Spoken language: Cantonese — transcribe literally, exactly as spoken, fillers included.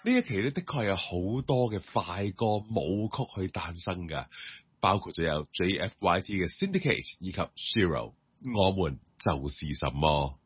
呢一期咧的確有好多嘅快歌舞曲去誕生㗎，包括咗有 J F Y T 嘅 Syndicate 以及 Shiro，我們就是什麼。